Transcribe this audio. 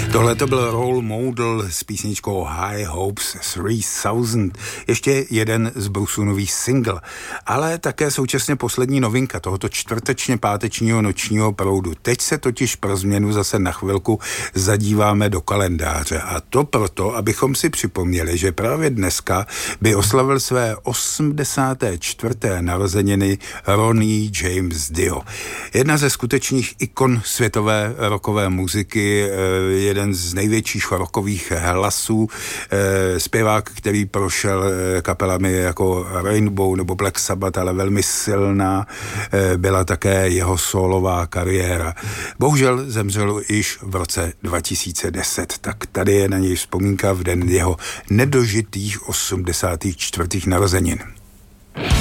Tohle to byl Role Model s písničkou High Hopes 3000, ještě jeden z Brusunových single, ale také současně poslední novinka tohoto čtvrtečně-pátečního nočního proudu. Teď se totiž pro změnu zase na chvilku zadíváme do kalendáře a to proto, abychom si připomněli, že právě dneska by oslavil své 84. narozeniny Ronnie James Dio. Jedna ze skutečných ikon světové rockové muziky, jeden z největších rockových hlasů, zpěvák, který prošel kapelami jako Rainbow nebo Black Sabbath, ale velmi silná byla také jeho solová kariéra. Bohužel zemřel již v roce 2010, tak tady je na něj vzpomínka v den jeho nedožitých 84. narozenin.